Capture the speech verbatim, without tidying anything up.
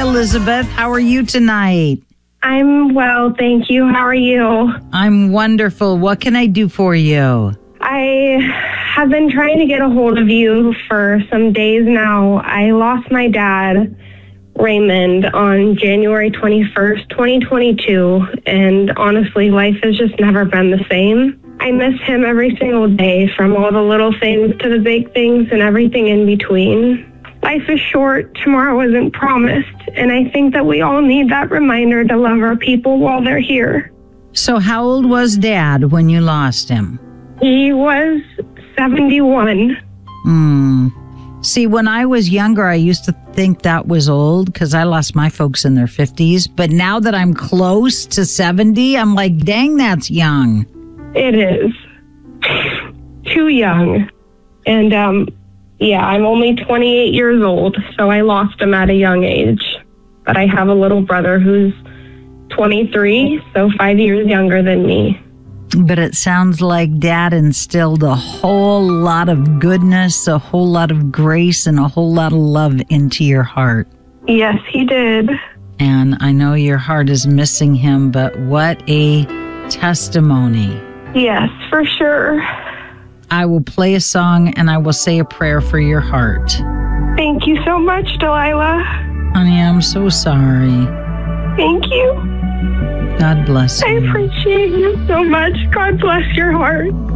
Elizabeth. How are you tonight? I'm well, thank you. How are you? I'm wonderful. What can I do for you? I have been trying to get a hold of you for some days now. I lost my dad, Raymond, on January twenty-first, twenty twenty-two, and honestly, life has just never been the same. I miss him every single day, from all the little things to the big things and everything in between. Life is short, tomorrow isn't promised, and I think that we all need that reminder to love our people while they're here. So how old was Dad when you lost him? He was seventy-one. Hmm. See, when I was younger, I used to think that was old because I lost my folks in their fifties. But now that I'm close to seventy, I'm like, dang, that's young. It is. Too young. And, um, yeah, I'm only twenty-eight years old, so I lost him at a young age. But I have a little brother who's twenty-three, so five years younger than me. But it sounds like Dad instilled a whole lot of goodness, a whole lot of grace, and a whole lot of love into your heart. Yes, he did. And I know your heart is missing him, but what a testimony. Yes, for sure. I will play a song and I will say a prayer for your heart. Thank you so much, Delilah. Honey, I'm so sorry. Thank you. God bless you. I appreciate you so much. God bless your heart.